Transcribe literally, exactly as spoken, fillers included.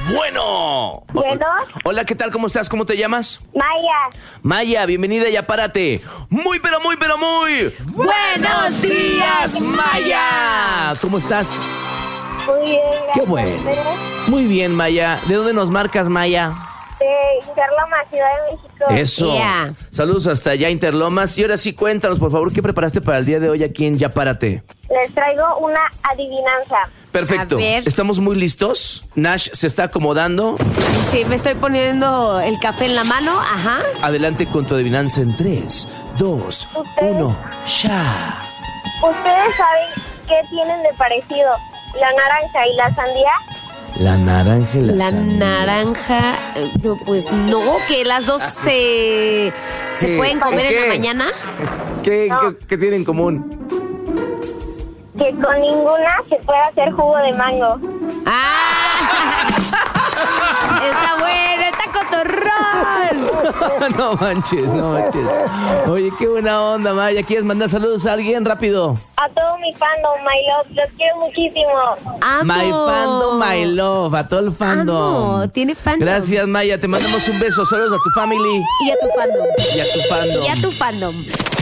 Bueno. Bueno. Hola, ¿qué tal? ¿Cómo estás? ¿Cómo te llamas? Maya. Maya, bienvenida, ya párate. Muy, pero muy, pero muy... ¡Buenos días, Maya! ¿Cómo estás? Muy bien, gracias. Qué bueno. Muy bien, Maya. ¿De dónde nos marcas, Maya? De Interlomas, Ciudad de México. Eso. Yeah. Saludos hasta allá, Interlomas. Y ahora sí, cuéntanos, por favor, ¿qué preparaste para el día de hoy aquí en Ya Párate? Les traigo una adivinanza. Perfecto. A ver. ¿Estamos muy listos? Nash se está acomodando. Sí, me estoy poniendo el café en la mano, ajá. Adelante con tu adivinanza en tres, dos, uno, ya. ¿Ustedes saben qué tienen de parecido la naranja y la sandía? La naranja y la, La sandía. naranja, eh, no, pues no, que las dos se, se ¿Qué? pueden comer ¿Qué? en la mañana. ¿Qué, No. qué, qué tienen en común? Que con ninguna se puede hacer jugo de mango. ¡Ah! Está bueno, está cotorrón. No manches, no manches. Oye, qué buena onda, Maya. ¿Quieres mandar saludos a alguien rápido? A todo mi fandom, my love, los quiero muchísimo. Amo. My fandom, my love, a todo el fandom. Amo, tiene fandom. Gracias, Maya. Te mandamos un beso. Saludos a tu family Y a tu fandom. y a tu fandom. Y a tu fandom.